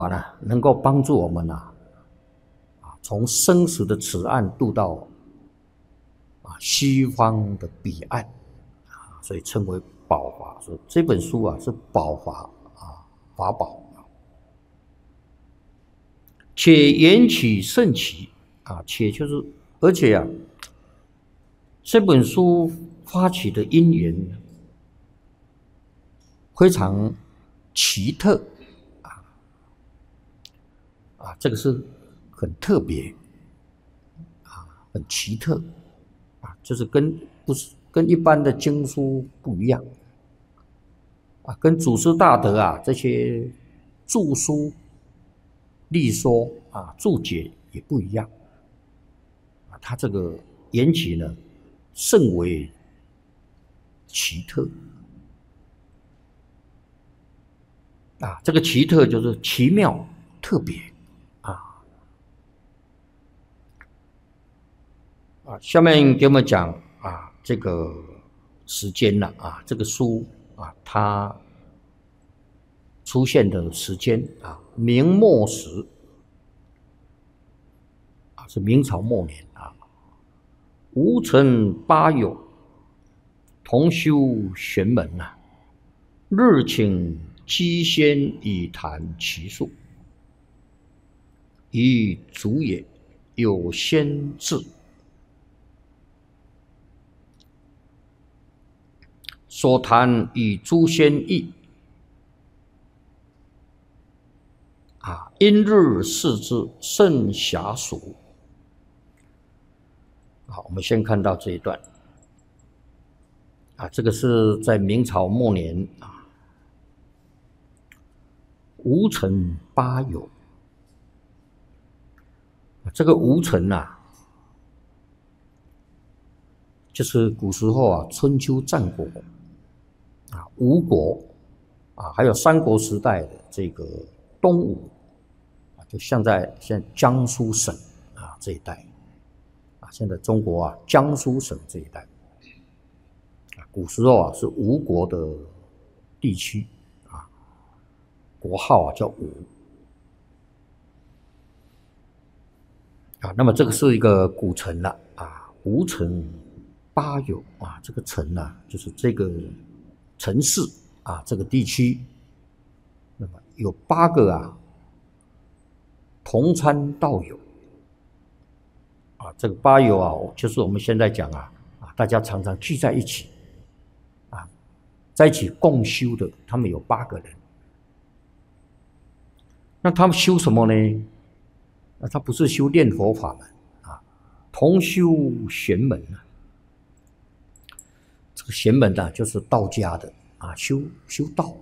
能够帮助我们从生死的此岸渡到西方的彼岸所以称为宝法。所以这本书是宝法法宝且缘起甚奇且就是而且这本书发起的因缘非常奇特这个是很特别很奇特就是不是跟一般的经书不一样跟祖师大德这些著书立说注解也不一样他这个缘起呢甚为奇特这个奇特就是奇妙特别下面给我们讲这个时间这个书它出现的时间明末时是明朝末年吴承八友同修玄门日请机仙以谈其数，以主也有先志。所谈以诸仙意因日视之甚暇俗。好，我们先看到这一段这个是在明朝末年吴承八友这个吴承就是古时候春秋战国吴国还有三国时代的这个东吴就现在江苏省这一带现在中国江苏省这一带古时候是吴国的地区国号叫吴那么这个是一个古城了吴承八友这个城就是这个城市这个地区，那么有8个同参道友这个八友就是我们现在讲大家常常聚在一起在一起共修的，他们有8个人。那他们修什么呢？他不是修炼佛法门同修玄门这个玄门就是道家的修道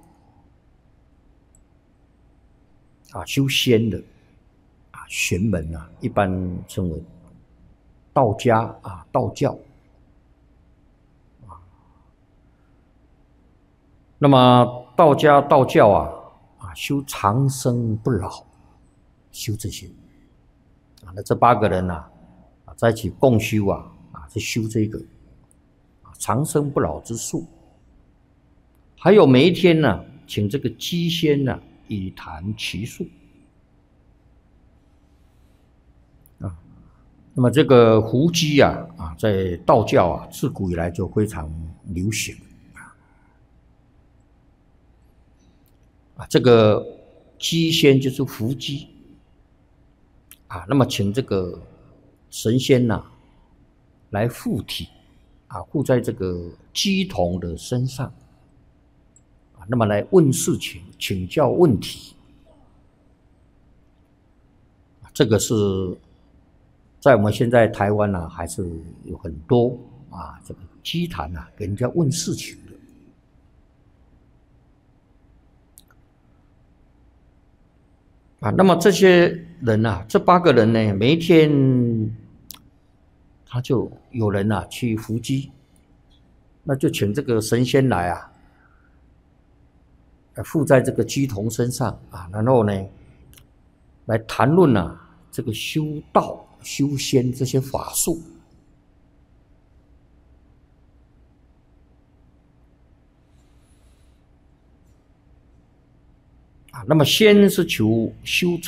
修仙的玄门一般称为道家道教那么道家道教修长生不老，修这些那这8个人在一起共修是修这个长生不老之术。还有每一天请这个机仙以谈其数那么这个胡姬在道教自古以来就非常流行这个机仙就是伏击那么请这个神仙来附体附在这个鸡童的身上那么来问事情请教问题这个是在我们现在台湾还是有很多这个鸡坛给人家问事情的那么这些人这8个人呢，每一天他就有人去伏击，那就请这个神仙来附在这个鸡童身上然后呢来谈论这个修道修仙这些法术那么先是求修